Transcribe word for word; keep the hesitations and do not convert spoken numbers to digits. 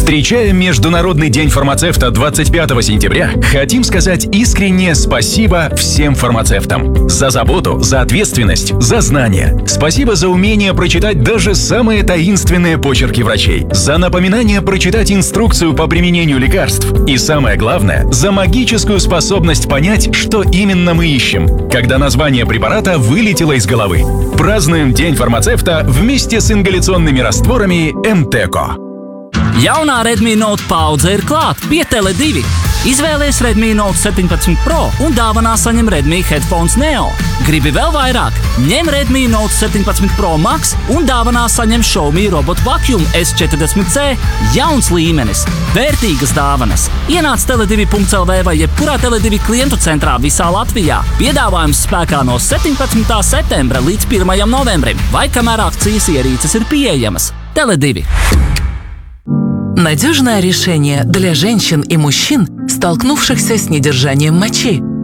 Встречая Международный день фармацевта двадцать пятого сентября, хотим сказать искреннее спасибо всем фармацевтам. За заботу, за ответственность, за знания. Спасибо за умение прочитать даже самые таинственные почерки врачей. За напоминание прочитать инструкцию по применению лекарств. И самое главное, за магическую способность понять, что именно мы ищем, когда название препарата вылетело из головы. Празднуем День фармацевта вместе с ингаляционными растворами Emteco. Jaunā Redmi Note paudze ir klāt pie Tele divi. Izvēlies Redmi Note septiņpadsmit Pro un dāvanā saņem Redmi Headphones Neo. Gribi vēl vairāk? Ņem Redmi Note septiņpadsmit Pro Max un dāvanā saņem Xiaomi Robot Vacuum S četrdesmit C. Jauns līmenis, vērtīgas dāvanas. Ienāc tele divi punkts el vē vai jebkurā Tele divi klientu centrā visā Latvijā. Piedāvājums spēkā no septiņpadsmitā septembra līdz pirmajam novembrim, vai kamēr akcijas ierīces ir pieejamas. Tele divi. Надежное решение для женщин и мужчин, столкнувшихся с недержанием мочи.